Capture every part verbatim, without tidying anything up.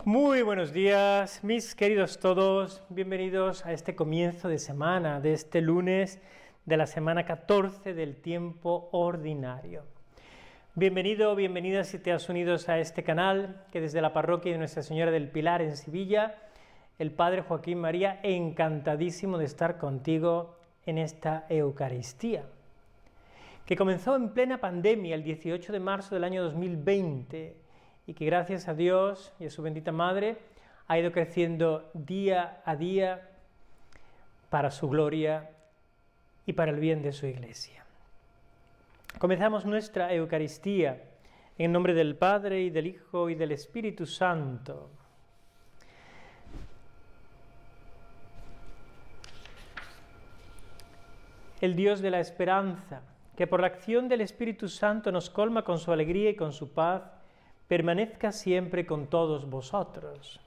Muy buenos días, mis queridos todos, bienvenidos a este comienzo de semana, de este lunes de la semana catorce del tiempo ordinario. Bienvenido, bienvenida si te has unido a este canal, que desde la parroquia de Nuestra Señora del Pilar en Sevilla, el Padre Joaquín María, encantadísimo de estar contigo en esta Eucaristía, que comenzó en plena pandemia el dieciocho de marzo del año dos mil veinte, y que gracias a Dios y a su bendita Madre ha ido creciendo día a día para su gloria y para el bien de su Iglesia. Comenzamos nuestra Eucaristía en nombre del Padre y del Hijo y del Espíritu Santo. El Dios de la esperanza, que por la acción del Espíritu Santo nos colma con su alegría y con su paz, permanezca siempre con todos vosotros.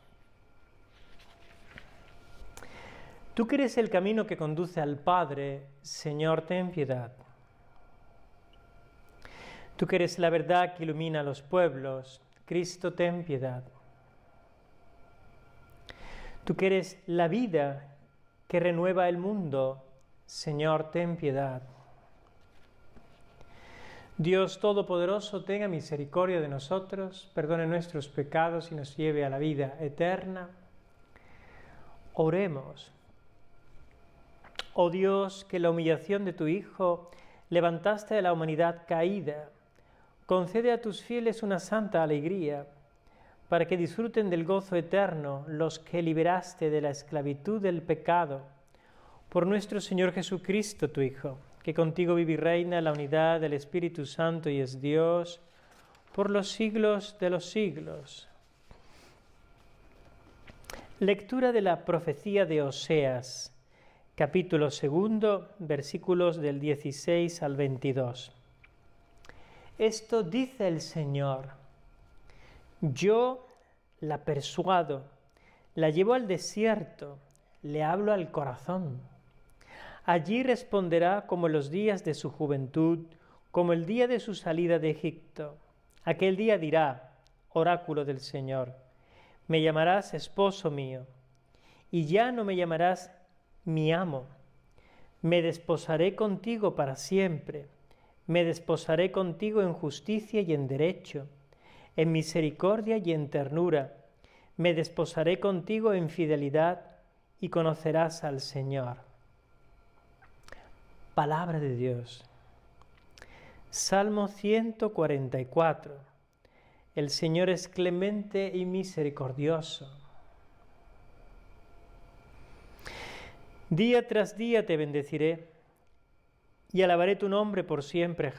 Tú que eres el camino que conduce al Padre, Señor, ten piedad. Tú que eres la verdad que ilumina a los pueblos, Cristo, ten piedad. Tú que eres la vida que renueva el mundo, Señor, ten piedad. Dios Todopoderoso, tenga misericordia de nosotros, perdone nuestros pecados y nos lleve a la vida eterna. Oremos. Oh Dios, que la humillación de tu Hijo levantaste a la humanidad caída, concede a tus fieles una santa alegría, para que disfruten del gozo eterno los que liberaste de la esclavitud del pecado, por nuestro Señor Jesucristo, tu Hijo, que contigo vive y reina en la unidad del Espíritu Santo y es Dios por los siglos de los siglos. Lectura de la profecía de Oseas, capítulo segundo, versículos del dieciséis al veintidós. Esto dice el Señor: yo la persuado, la llevo al desierto, le hablo al corazón. Allí responderá como en los días de su juventud, como el día de su salida de Egipto. Aquel día dirá, oráculo del Señor: me llamarás esposo mío, y ya no me llamarás mi amo. Me desposaré contigo para siempre, me desposaré contigo en justicia y en derecho, en misericordia y en ternura. Me desposaré contigo en fidelidad, y conocerás al Señor. Palabra de Dios. Salmo ciento cuarenta y cuatro. El Señor es clemente y misericordioso. Día tras día te bendeciré y alabaré tu nombre por siempre